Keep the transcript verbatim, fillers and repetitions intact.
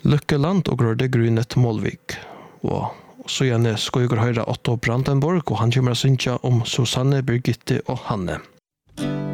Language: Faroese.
Lykkeland og Grøde Grynet Målvik. Og så gjerne skal jeg høre Otto Brandenborg, og han kommer å synge om Susanne, Birgitte og Hanne.